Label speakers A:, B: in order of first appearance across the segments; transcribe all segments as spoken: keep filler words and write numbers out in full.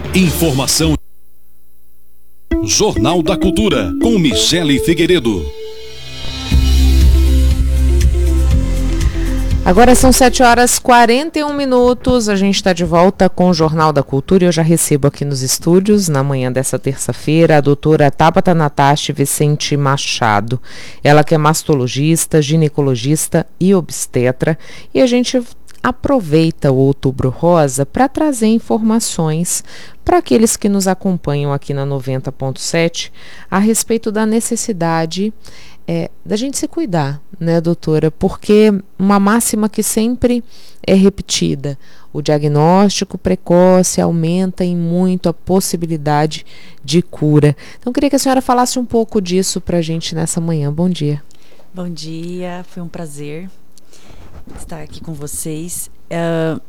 A: Informação. Jornal da Cultura, com Michele Figueiredo.
B: Agora são sete horas e quarenta e um minutos, a gente está de volta com o Jornal da Cultura e eu já recebo aqui nos estúdios, na manhã dessa terça-feira, a doutora Tabata Natache Vicente Machado. Ela que é mastologista, ginecologista e obstetra, e a gente aproveita o Outubro Rosa para trazer informações para aqueles que nos acompanham aqui na noventa ponto sete a respeito da necessidade É, da gente se cuidar, né, doutora? Porque uma máxima que sempre é repetida, o diagnóstico precoce aumenta em muito a possibilidade de cura. Então, eu queria que a senhora falasse um pouco disso para a gente nessa manhã. Bom dia.
C: Bom dia, foi um prazer estar aqui com vocês. Uh,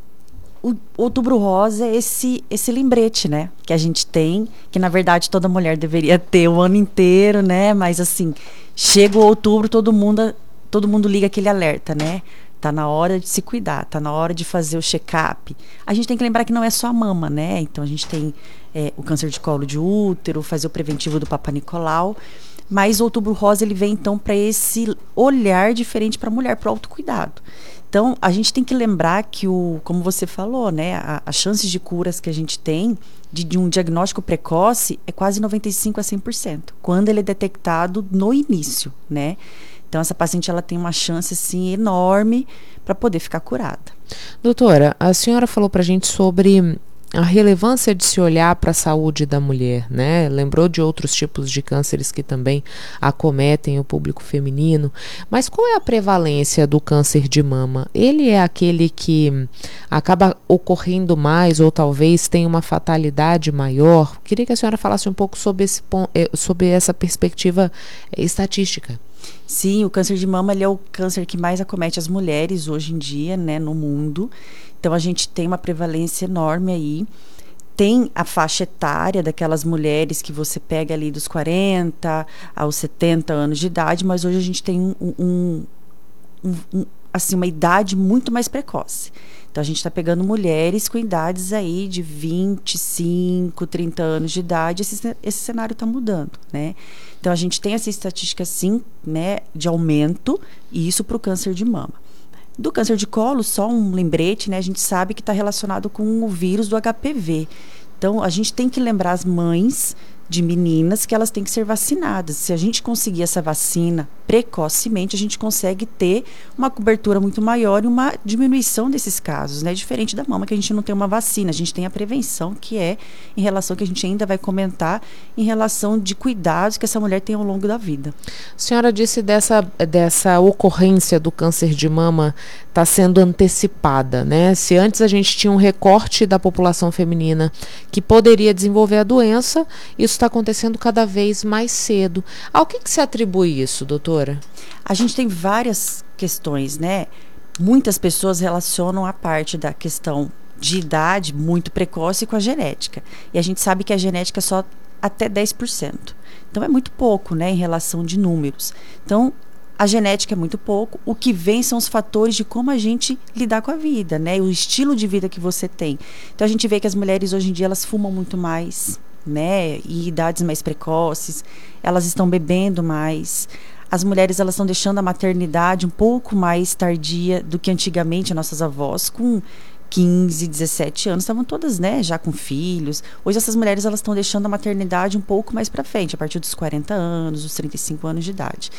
C: o Outubro Rosa é esse, esse lembrete, né, que a gente tem, que na verdade toda mulher deveria ter o ano inteiro, né, mas assim, chega o outubro, todo mundo, todo mundo liga aquele alerta, né, tá na hora de se cuidar, tá na hora de fazer o check-up. A gente tem que lembrar que não é só a mama, né, então a gente tem é, o câncer de colo de útero, fazer o preventivo do Papa Nicolau, mas o Outubro Rosa ele vem então para esse olhar diferente para a mulher, para o autocuidado. Então, a gente tem que lembrar que, o, como você falou, né, a, as chances de curas que a gente tem de, de um diagnóstico precoce é quase noventa e cinco a cem por cento, quando ele é detectado no início, né? Então, essa paciente ela tem uma chance, assim, enorme para poder ficar curada.
B: Doutora, a senhora falou para a gente sobre a relevância de se olhar para a saúde da mulher, né? Lembrou de outros tipos de cânceres que também acometem o público feminino, mas qual é a prevalência do câncer de mama? Ele é aquele que acaba ocorrendo mais ou talvez tenha uma fatalidade maior? Queria que a senhora falasse um pouco sobre, esse, sobre essa perspectiva estatística.
C: Sim, o câncer de mama ele é o câncer que mais acomete as mulheres hoje em dia, né, no mundo. Então, a gente tem uma prevalência enorme aí. Tem a faixa etária daquelas mulheres que você pega ali dos quarenta aos setenta anos de idade, mas hoje a gente tem um, um, um, um, assim, uma idade muito mais precoce. Então, a gente está pegando mulheres com idades aí de vinte e cinco, trinta anos de idade. Esse, esse cenário está mudando, né? Então, a gente tem essa estatística, sim, né, de aumento, e isso para o câncer de mama. Do câncer de colo, só um lembrete, né? A gente sabe que está relacionado com o vírus do H P V. Então, a gente tem que lembrar as mães de meninas que elas têm que ser vacinadas. Se a gente conseguir essa vacina precocemente, a gente consegue ter uma cobertura muito maior e uma diminuição desses casos, né? Diferente da mama, que a gente não tem uma vacina, a gente tem a prevenção, que é em relação, que a gente ainda vai comentar, em relação de cuidados que essa mulher tem ao longo da vida.
B: A senhora disse dessa, dessa ocorrência do câncer de mama está sendo antecipada, né? Se antes a gente tinha um recorte da população feminina que poderia desenvolver a doença, isso está acontecendo cada vez mais cedo. Ao que, que se atribui isso, doutora?
C: A gente tem várias questões, né? Muitas pessoas relacionam a parte da questão de idade muito precoce com a genética. E a gente sabe que a genética é só até dez por cento. Então, é muito pouco, né, em relação de números. Então, a genética é muito pouco. O que vem são os fatores de como a gente lidar com a vida, né? O estilo de vida que você tem. Então, a gente vê que as mulheres hoje em dia, elas fumam muito mais, né, e idades mais precoces, elas estão bebendo mais. As mulheres, elas estão deixando a maternidade um pouco mais tardia do que antigamente. Nossas avós, com quinze, dezessete anos, estavam todas, né, já com filhos. Hoje essas mulheres, elas estão deixando a maternidade um pouco mais para frente, a partir dos quarenta anos, dos trinta e cinco anos de idade.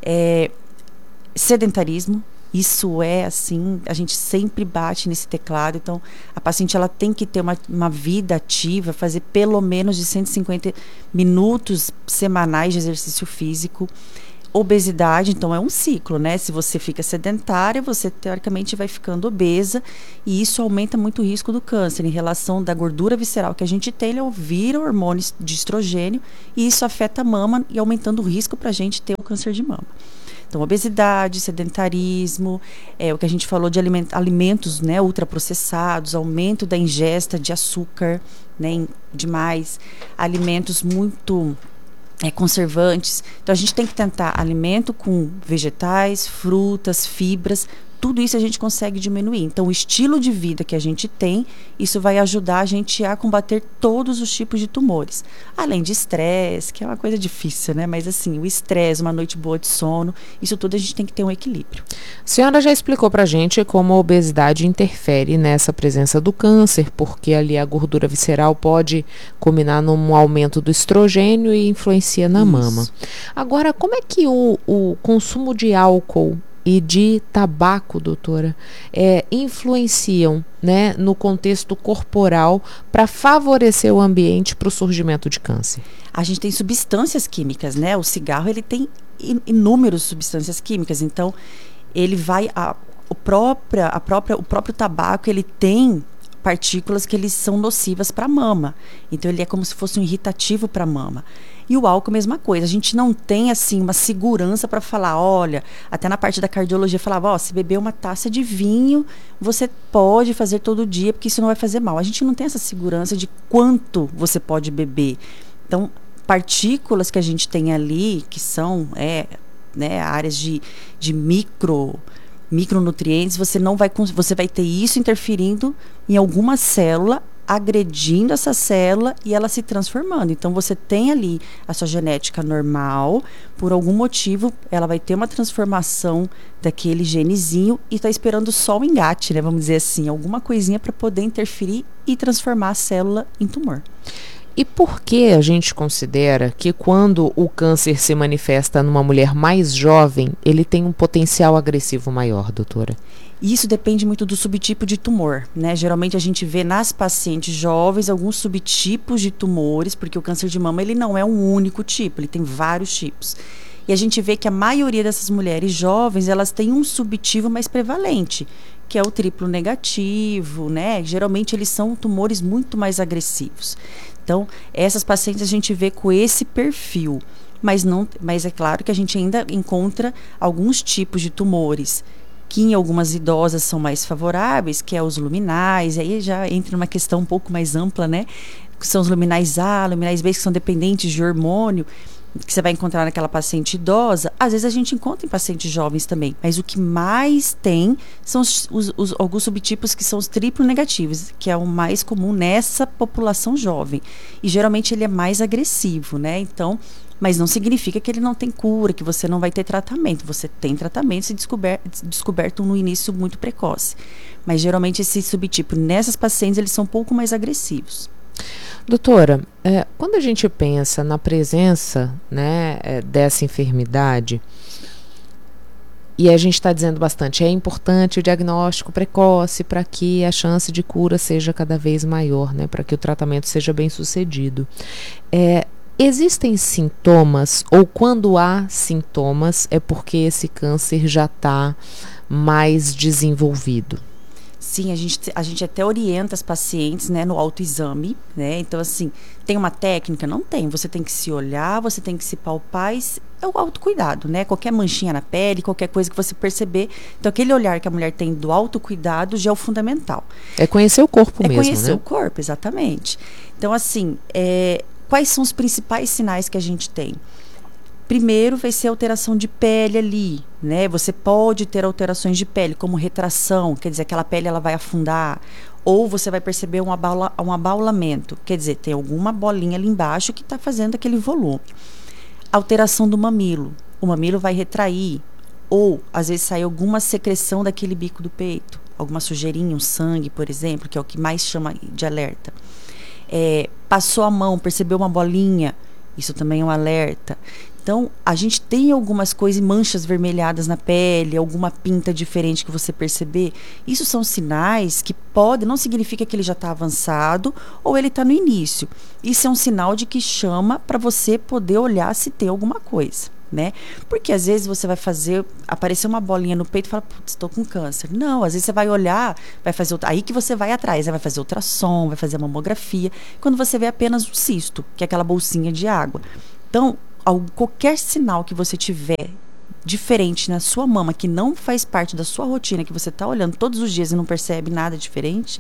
C: É, sedentarismo. Isso é assim, a gente sempre bate nesse teclado. Então, a paciente ela tem que ter uma, uma vida ativa, fazer pelo menos de cento e cinquenta minutos semanais de exercício físico. Obesidade, então é um ciclo, né? Se você fica sedentária, você teoricamente vai ficando obesa, e isso aumenta muito o risco do câncer. Em relação da gordura visceral que a gente tem, ele vira hormônio de estrogênio, e isso afeta a mama e aumentando o risco para a gente ter o câncer de mama. Então, obesidade, sedentarismo, é, o que a gente falou de aliment- alimentos, né, ultraprocessados, aumento da ingesta de açúcar, né, demais, alimentos muito é, conservantes. Então, a gente tem que tentar alimento com vegetais, frutas, fibras, tudo isso a gente consegue diminuir. Então, o estilo de vida que a gente tem, isso vai ajudar a gente a combater todos os tipos de tumores. Além de estresse, que é uma coisa difícil, né? Mas assim, o estresse, uma noite boa de sono, isso tudo a gente tem que ter um equilíbrio.
B: A senhora já explicou pra gente como a obesidade interfere nessa presença do câncer, porque ali a gordura visceral pode culminar num aumento do estrogênio e influencia na
C: Isso.
B: mama. Agora, como é que o, o consumo de álcool e de tabaco, doutora, é, influenciam, né, no contexto corporal para favorecer o ambiente para o surgimento de câncer?
C: A gente tem substâncias químicas, né? O cigarro, ele tem in- inúmeras substâncias químicas, então ele vai a, o, própria, a própria, o próprio tabaco, ele tem partículas que eles são nocivas para a mama. Então ele é como se fosse um irritativo para a mama. E o álcool, mesma coisa. A gente não tem, assim, uma segurança para falar, olha, até na parte da cardiologia falava, ó, se beber uma taça de vinho, você pode fazer todo dia, porque isso não vai fazer mal. A gente não tem essa segurança de quanto você pode beber. Então, partículas que a gente tem ali, que são, é, né, áreas de, de micro... micronutrientes, você não vai você vai ter isso interferindo em alguma célula, agredindo essa célula e ela se transformando. Então você tem ali a sua genética normal, por algum motivo ela vai ter uma transformação daquele genezinho e está esperando só o engate, né? Vamos dizer assim, alguma coisinha para poder interferir e transformar a célula em tumor.
B: E por que a gente considera que quando o câncer se manifesta numa mulher mais jovem, ele tem um potencial agressivo maior, doutora?
C: Isso depende muito do subtipo de tumor, né? Geralmente a gente vê nas pacientes jovens alguns subtipos de tumores, porque o câncer de mama ele não é um único tipo, ele tem vários tipos. E a gente vê que a maioria dessas mulheres jovens, elas têm um subtipo mais prevalente, que é o triplo negativo, né? Geralmente eles são tumores muito mais agressivos. Então, essas pacientes a gente vê com esse perfil, mas, não, mas é claro que a gente ainda encontra alguns tipos de tumores que em algumas idosas são mais favoráveis, que é os luminais, aí já entra numa questão um pouco mais ampla, né? Que são os luminais A, luminais B, que são dependentes de hormônio, que você vai encontrar naquela paciente idosa. Às vezes a gente encontra em pacientes jovens também, mas o que mais tem são os, os, os, alguns subtipos que são os triplo negativos, que é o mais comum nessa população jovem. E geralmente ele é mais agressivo, né? Então, mas não significa que ele não tem cura, que você não vai ter tratamento. Você tem tratamento se descober, descoberto no início muito precoce. Mas geralmente esse subtipo nessas pacientes, eles são um pouco mais agressivos.
B: Doutora, é, quando a gente pensa na presença, né, é, dessa enfermidade, e a gente está dizendo bastante, é importante o diagnóstico precoce para que a chance de cura seja cada vez maior, né, para que o tratamento seja bem sucedido. É, existem sintomas, ou quando há sintomas, é porque esse câncer já está mais desenvolvido?
C: Sim, a gente, a gente até orienta as pacientes, né, no autoexame, né? Então, assim, tem uma técnica? Não tem. Você tem que se olhar, você tem que se palpar, e é o autocuidado, né? Qualquer manchinha na pele, qualquer coisa que você perceber. Então, aquele olhar que a mulher tem do autocuidado já é o fundamental.
B: É conhecer o corpo
C: é
B: mesmo,
C: conhecer
B: né?
C: o corpo, exatamente. Então, assim, é, quais são os principais sinais que a gente tem? Primeiro vai ser alteração de pele ali, né? Você pode ter alterações de pele, como retração, quer dizer, aquela pele ela vai afundar. Ou você vai perceber um, abaula, um abaulamento, quer dizer, tem alguma bolinha ali embaixo que está fazendo aquele volume. Alteração do mamilo, o mamilo vai retrair. Ou, às vezes, sai alguma secreção daquele bico do peito, alguma sujeirinha, um sangue, por exemplo, que é o que mais chama de alerta. É, passou a mão, percebeu uma bolinha, isso também é um alerta. Então, a gente tem algumas coisas, manchas vermelhadas na pele, alguma pinta diferente que você perceber. Isso são sinais que podem, não significa que ele já está avançado ou ele está no início. Isso é um sinal de que chama para você poder olhar se tem alguma coisa, né? Porque às vezes você vai fazer, aparecer uma bolinha no peito e fala, putz, estou com câncer. Não, às vezes você vai olhar, vai fazer outra, aí que você vai atrás, vai fazer ultrassom, vai fazer mamografia, quando você vê apenas um cisto, que é aquela bolsinha de água. Então, qualquer sinal que você tiver diferente na sua mama, que não faz parte da sua rotina, que você está olhando todos os dias e não percebe nada diferente,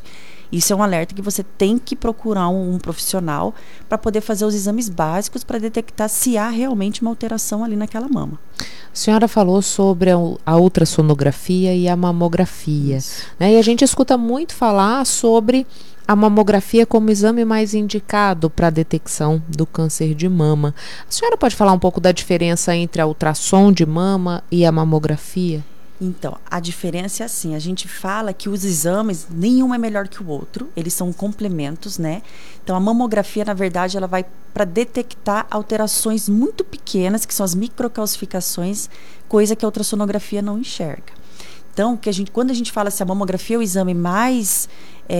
C: Isso é um alerta que você tem que procurar um, um profissional para poder fazer os exames básicos para detectar se há realmente uma alteração ali naquela mama.
B: A senhora falou sobre a, a ultrassonografia e a mamografia, né? E a gente escuta muito falar sobre a mamografia como exame mais indicado para a detecção do câncer de mama. A senhora pode falar um pouco da diferença entre a ultrassom de mama e a mamografia?
C: Então, a diferença é assim, a gente fala que os exames, nenhum é melhor que o outro, eles são complementos, né? Então, a mamografia, na verdade, ela vai para detectar alterações muito pequenas, que são as microcalcificações, coisa que a ultrassonografia não enxerga. Então, que a gente, quando a gente fala assim, a mamografia é o exame mais...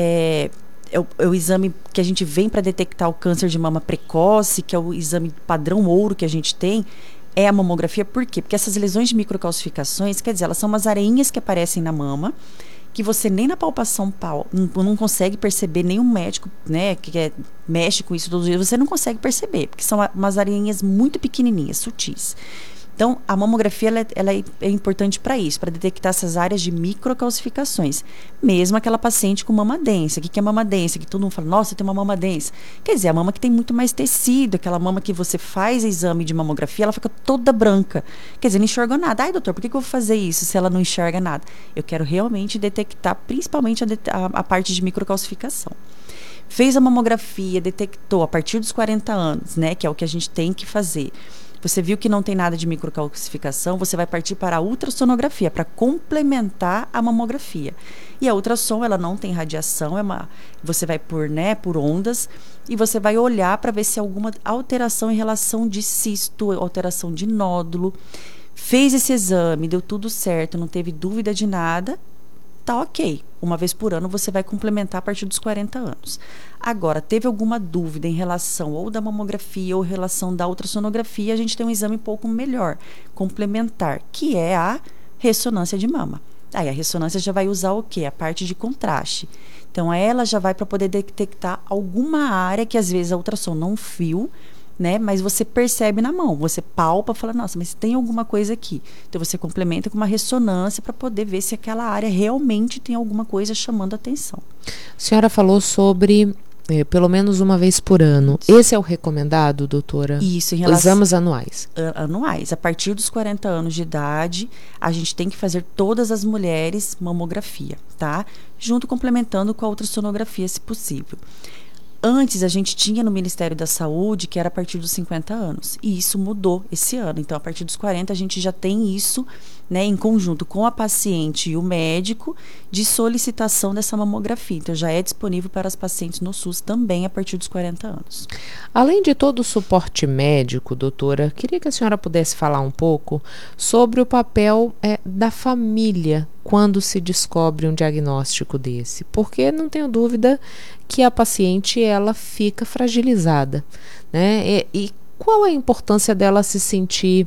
C: É, é, o, é o exame que a gente vem para detectar o câncer de mama precoce, que é o exame padrão ouro que a gente tem, é a mamografia. Por quê? Porque essas lesões de microcalcificações, quer dizer, elas são umas areinhas que aparecem na mama, que você nem na palpação pau, não, não consegue perceber, nenhum médico, né, que é, mexe com isso todos os dias, você não consegue perceber, porque são umas areinhas muito pequenininhas, sutis. Então, a mamografia ela, ela é, é importante para isso, para detectar essas áreas de microcalcificações. Mesmo aquela paciente com mama densa. O que, que é mama densa? Que todo mundo fala, nossa, tem uma mama densa. Quer dizer, a mama que tem muito mais tecido, aquela mama que você faz exame de mamografia, ela fica toda branca. Quer dizer, não enxerga nada. Ai, doutor, por que, que eu vou fazer isso se ela não enxerga nada? Eu quero realmente detectar, principalmente a, a, a parte de microcalcificação. Fez a mamografia, detectou a partir dos quarenta anos, né, que é o que a gente tem que fazer. Você viu que não tem nada de microcalcificação, você vai partir para a ultrassonografia, para complementar a mamografia. E a ultrassom, ela não tem radiação, é uma, você vai por, né, por ondas, e você vai olhar para ver se há alguma alteração em relação de cisto, alteração de nódulo. Fez esse exame, deu tudo certo, não teve dúvida de nada, tá ok. Uma vez por ano você vai complementar a partir dos quarenta anos. Agora, teve alguma dúvida em relação ou da mamografia ou relação da ultrassonografia, a gente tem um exame um pouco melhor, complementar, que é a ressonância de mama. Aí a ressonância já vai usar o quê? A parte de contraste. Então, ela já vai para poder detectar alguma área que às vezes a ultrassom não viu, né? Mas você percebe na mão, você palpa e fala, nossa, mas tem alguma coisa aqui. Então, você complementa com uma ressonância para poder ver se aquela área realmente tem alguma coisa chamando a atenção.
B: A senhora falou sobre é, pelo menos uma vez por ano. Esse é o recomendado, doutora?
C: Isso, em relação...
B: Exames anuais.
C: Anuais. A partir dos quarenta anos de idade, a gente tem que fazer todas as mulheres mamografia, tá? Junto complementando com a ultrassonografia, se possível. Antes, a gente tinha no Ministério da Saúde que era a partir dos cinquenta anos. E isso mudou esse ano. Então, a partir dos quarenta, a gente já tem isso, né, em conjunto com a paciente e o médico, de solicitação dessa mamografia. Então, já é disponível para as pacientes no SUS também a partir dos quarenta anos.
B: Além de todo o suporte médico, doutora, queria que a senhora pudesse falar um pouco sobre o papel é, da família quando se descobre um diagnóstico desse. Porque não tenho dúvida que a paciente ela fica fragilizada, né? E, e qual a importância dela se sentir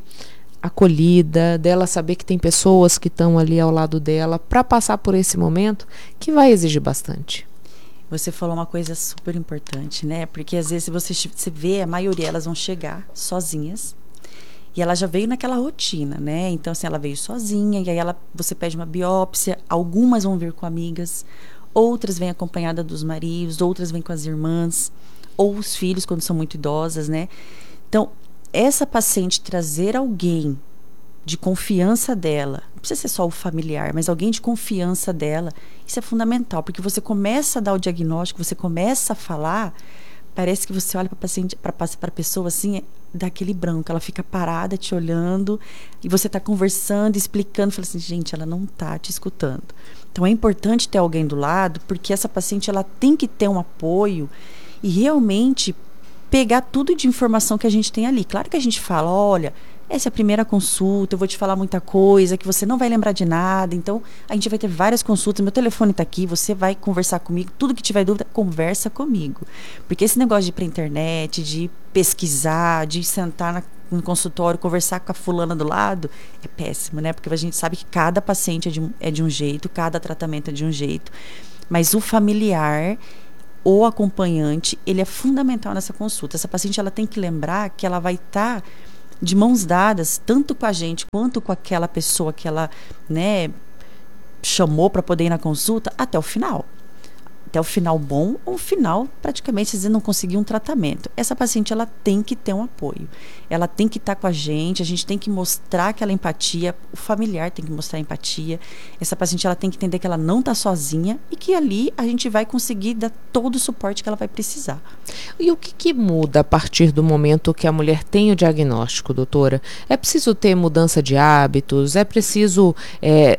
B: acolhida, dela saber que tem pessoas que estão ali ao lado dela para passar por esse momento que vai exigir bastante.
C: Você falou uma coisa super importante, né? Porque às vezes você, você vê, a maioria elas vão chegar sozinhas e ela já veio naquela rotina, né? Então, assim, ela veio sozinha e aí ela, você pede uma biópsia, algumas vão vir com amigas, outras vêm acompanhada dos maridos, outras vêm com as irmãs, ou os filhos quando são muito idosas, né? Então, essa paciente trazer alguém de confiança dela, não precisa ser só o familiar, mas alguém de confiança dela, isso é fundamental, porque você começa a dar o diagnóstico, você começa a falar, parece que você olha para a paciente, para a pessoa assim, dá aquele branco, ela fica parada te olhando, e você está conversando, explicando, fala assim, gente, ela não está te escutando. Então é importante ter alguém do lado, porque essa paciente ela tem que ter um apoio e realmente pegar tudo de informação que a gente tem ali. Claro que a gente fala, olha, essa é a primeira consulta, eu vou te falar muita coisa, que você não vai lembrar de nada, então a gente vai ter várias consultas, meu telefone está aqui, você vai conversar comigo, tudo que tiver dúvida, conversa comigo. Porque esse negócio de ir para a internet, de pesquisar, de sentar na, no consultório, conversar com a fulana do lado, é péssimo, né? Porque a gente sabe que cada paciente é de um, é de um jeito, cada tratamento é de um jeito, mas o familiar, o acompanhante, ele é fundamental nessa consulta. Essa paciente ela tem que lembrar que ela vai estar tá de mãos dadas, tanto com a gente quanto com aquela pessoa que ela, né, chamou para poder ir na consulta até o final. até o final bom ou o final praticamente às vezes não conseguir um tratamento. Essa paciente ela tem que ter um apoio, ela tem que estar com a gente, a gente tem que mostrar aquela empatia, o familiar tem que mostrar empatia, essa paciente ela tem que entender que ela não está sozinha e que ali a gente vai conseguir dar todo o suporte que ela vai precisar.
B: E o que, que muda a partir do momento que a mulher tem o diagnóstico, doutora? É preciso ter mudança de hábitos? É preciso... É,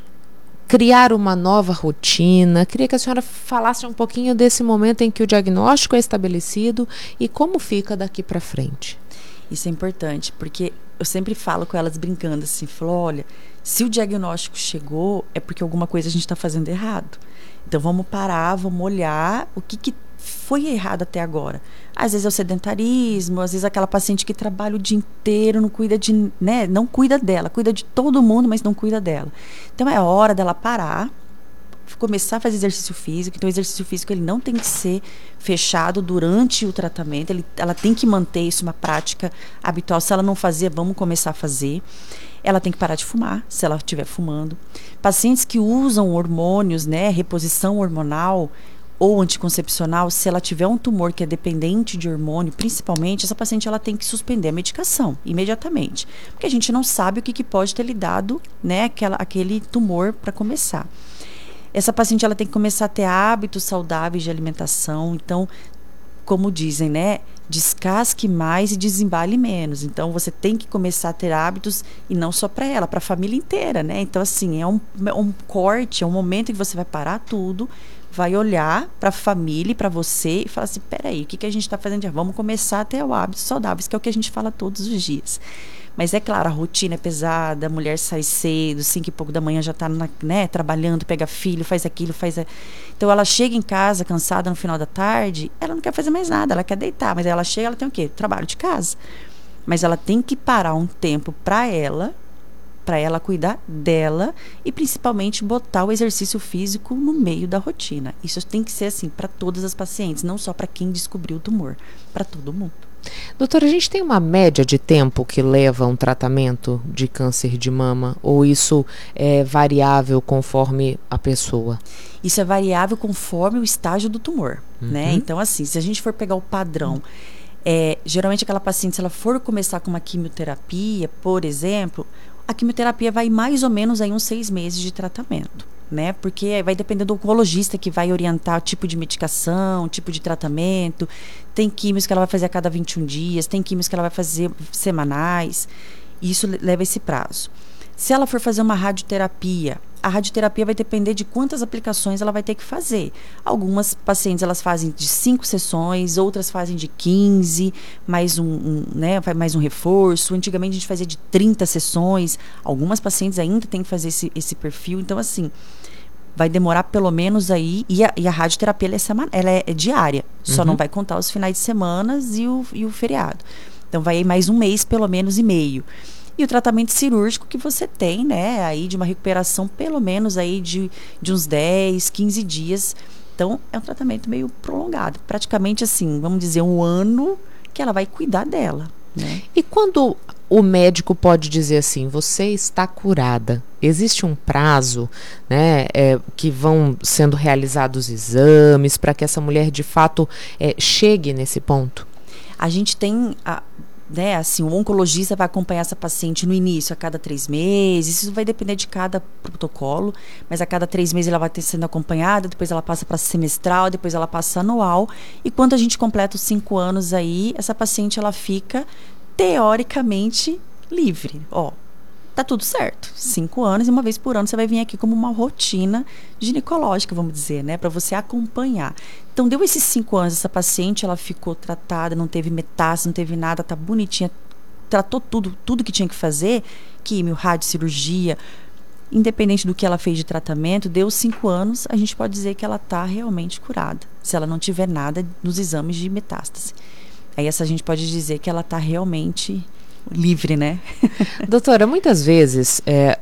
B: criar uma nova rotina? Queria que a senhora falasse um pouquinho desse momento em que o diagnóstico é estabelecido e como fica daqui para frente.
C: Isso é importante, porque eu sempre falo com elas brincando assim, falo, olha, se o diagnóstico chegou, é porque alguma coisa a gente está fazendo errado. Então vamos parar, vamos olhar o que, que foi errado até agora. Às vezes é o sedentarismo, às vezes aquela paciente que trabalha o dia inteiro, não cuida de, né, não cuida dela, cuida de todo mundo, mas não cuida dela. Então é hora dela parar, começar a fazer exercício físico. Então o exercício físico ele não tem que ser fechado durante o tratamento, ele, ela tem que manter isso uma prática habitual. Se ela não fazer, vamos começar a fazer. Ela tem que parar de fumar, se ela estiver fumando. Pacientes que usam hormônios, né, reposição hormonal ou anticoncepcional, se ela tiver um tumor que é dependente de hormônio, principalmente, essa paciente ela tem que suspender a medicação imediatamente, porque a gente não sabe o que, que pode ter lhe dado, né, aquela, aquele tumor para começar. Essa paciente ela tem que começar a ter hábitos saudáveis de alimentação. Então, como dizem, né, descasque mais e desembale menos. Então, você tem que começar a ter hábitos, e não só para ela, para a família inteira, né? Então, assim, é um, um corte, é um momento que você vai parar tudo, vai olhar para a família e para você e falar assim, peraí, o que, que a gente está fazendo? Vamos começar a ter hábitos saudáveis, que é o que a gente fala todos os dias. Mas é claro, a rotina é pesada, a mulher sai cedo, cinco e pouco da manhã já está, né, trabalhando, pega filho, faz aquilo, faz... A... Então ela chega em casa cansada no final da tarde, ela não quer fazer mais nada, ela quer deitar, mas ela chega, ela tem o quê? Trabalho de casa. Mas ela tem que parar um tempo para ela, para ela cuidar dela e principalmente botar o exercício físico no meio da rotina. Isso tem que ser assim para todas as pacientes, não só para quem descobriu o tumor, para todo mundo.
B: Doutora, a gente tem uma média de tempo que leva a um tratamento de câncer de mama, ou isso é variável conforme a pessoa?
C: Isso é variável conforme o estágio do tumor,
B: uhum.
C: né? Então, assim, se a gente for pegar o padrão, uhum. é, geralmente aquela paciente, se ela for começar com uma quimioterapia, por exemplo, a quimioterapia vai mais ou menos aí uns seis meses de tratamento, né? Porque vai depender do oncologista que vai orientar o tipo de medicação, o tipo de tratamento. Tem químios que ela vai fazer a cada vinte e um dias, tem químios que ela vai fazer semanais. E isso leva esse prazo. Se ela for fazer uma radioterapia, a radioterapia vai depender de quantas aplicações ela vai ter que fazer. Algumas pacientes elas fazem de cinco sessões, outras fazem de quinze, mais um, um, né, mais um reforço. Antigamente a gente fazia de trinta sessões. Algumas pacientes ainda têm que fazer esse, esse perfil. Então, assim, vai demorar pelo menos aí... E a, e a radioterapia ela é, semana, ela é, é diária. Só uhum. não vai contar os finais de semana e o, e o feriado. Então, vai aí mais um mês, pelo menos, e meio. E o tratamento cirúrgico que você tem, né, aí de uma recuperação pelo menos aí de, de uns dez, quinze dias. Então, é um tratamento meio prolongado. Praticamente assim, vamos dizer, um ano que ela vai cuidar dela, né?
B: E quando o médico pode dizer assim, você está curada? Existe um prazo, né, é, que vão sendo realizados exames para que essa mulher, de fato, é, chegue nesse ponto?
C: A gente tem... A, né, assim, o oncologista vai acompanhar essa paciente no início, a cada três meses, isso vai depender de cada protocolo, mas a cada três meses ela vai ter sendo acompanhada, depois ela passa para semestral, depois ela passa anual, e quando a gente completa os cinco anos aí, essa paciente ela fica teoricamente livre, ó. Tá tudo certo. Cinco anos e uma vez por ano você vai vir aqui como uma rotina ginecológica, vamos dizer, né? Para você acompanhar. Então, deu esses cinco anos, essa paciente, ela ficou tratada, não teve metástase, não teve nada, tá bonitinha, tratou tudo, tudo que tinha que fazer, químio, radiocirurgia, independente do que ela fez de tratamento, deu cinco anos, a gente pode dizer que ela tá realmente curada, se ela não tiver nada nos exames de metástase. Aí essa a gente pode dizer que ela tá realmente... livre, né?
B: Doutora, muitas vezes é,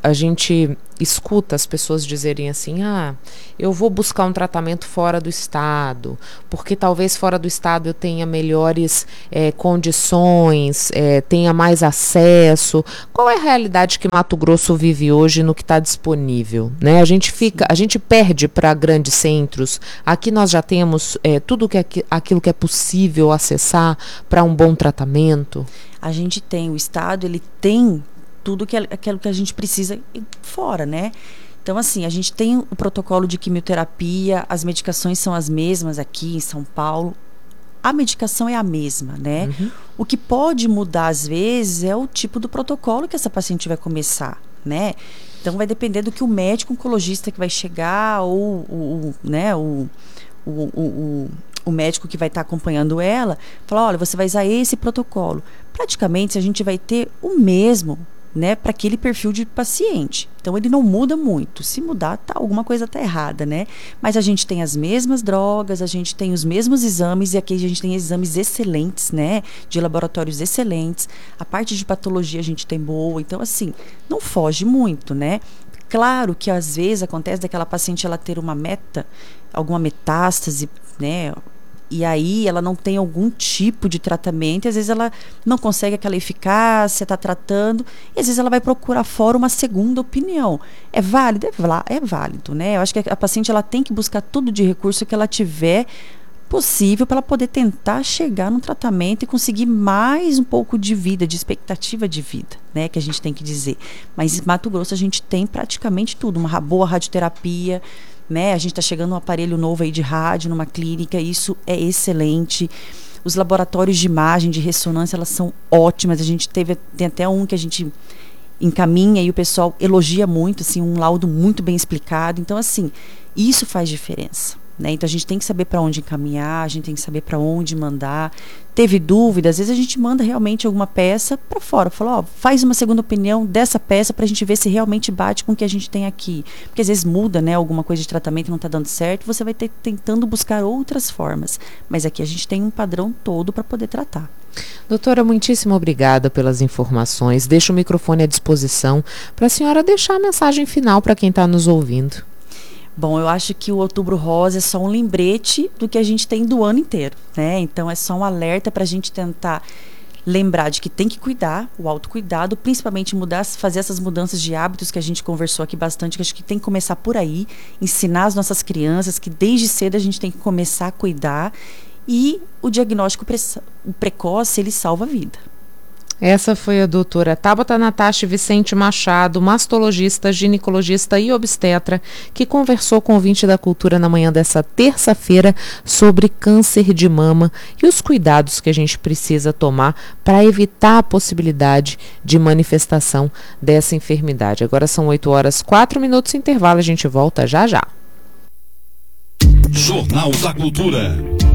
B: a gente escuta as pessoas dizerem assim, ah, eu vou buscar um tratamento fora do estado, porque talvez fora do estado eu tenha melhores é, condições, é, tenha mais acesso. Qual é a realidade que Mato Grosso vive hoje no que está disponível, né? A gente fica, a gente perde para grandes centros. Aqui nós já temos é, tudo que é, aquilo que é possível acessar para um bom tratamento.
C: A gente tem, o estado, ele tem tudo que, aquilo que a gente precisa fora, né? Então, assim, a gente tem o protocolo de quimioterapia, as medicações são as mesmas aqui em São Paulo. A medicação é a mesma, né? Uhum. O que pode mudar, às vezes, é o tipo do protocolo que essa paciente vai começar, né? Então, vai depender do que o médico oncologista que vai chegar, ou o, o, né, o, o, o, o o médico que vai estar acompanhando ela, falar, olha, você vai usar esse protocolo. Praticamente, a gente vai ter o mesmo, né, para aquele perfil de paciente. Então, ele não muda muito. Se mudar, tá, alguma coisa está errada, né? Mas a gente tem as mesmas drogas, a gente tem os mesmos exames, e aqui a gente tem exames excelentes, né, de laboratórios excelentes. A parte de patologia a gente tem boa. Então, assim, não foge muito, né? Claro que, às vezes, acontece daquela paciente ela ter uma meta, alguma metástase, né, e aí ela não tem algum tipo de tratamento, e às vezes ela não consegue aquela eficácia, está tratando, e às vezes ela vai procurar fora uma segunda opinião. É válido? É, é válido, né? Eu acho que a paciente ela tem que buscar tudo de recurso que ela tiver possível para ela poder tentar chegar no tratamento e conseguir mais um pouco de vida, de expectativa de vida, né? Que a gente tem que dizer. Mas em Mato Grosso a gente tem praticamente tudo, uma boa radioterapia, né? A gente está chegando um aparelho novo aí de rádio numa clínica, isso é excelente. Os laboratórios de imagem, de ressonância, elas são ótimas. A gente teve, tem até um que a gente encaminha e o pessoal elogia muito, assim, um laudo muito bem explicado. Então, assim, isso faz diferença, né? Então a gente tem que saber para onde encaminhar, a gente tem que saber para onde mandar. Teve dúvida, às vezes a gente manda realmente alguma peça para fora, fala, ó, faz uma segunda opinião dessa peça para a gente ver se realmente bate com o que a gente tem aqui, porque às vezes muda, né, alguma coisa de tratamento não está dando certo, você vai ter tentando buscar outras formas, mas aqui a gente tem um padrão todo para poder tratar.
B: Doutora, muitíssimo obrigada pelas informações. Deixo o microfone à disposição para a senhora deixar a mensagem final para quem está nos ouvindo.
C: Bom, eu acho que o Outubro Rosa é só um lembrete do que a gente tem do ano inteiro, né? Então é só um alerta para a gente tentar lembrar de que tem que cuidar, o autocuidado, principalmente mudar, fazer essas mudanças de hábitos que a gente conversou aqui bastante, que acho que tem que começar por aí, ensinar as nossas crianças que desde cedo a gente tem que começar a cuidar, e o diagnóstico pre- precoce, ele salva a vida.
B: Essa foi a doutora Tabata Natache Vicente Machado, mastologista, ginecologista e obstetra, que conversou com o ouvinte da Cultura na manhã dessa terça-feira sobre câncer de mama e os cuidados que a gente precisa tomar para evitar a possibilidade de manifestação dessa enfermidade. Agora são oito horas, quatro minutos, intervalo, a gente volta já já.
A: Jornal da Cultura.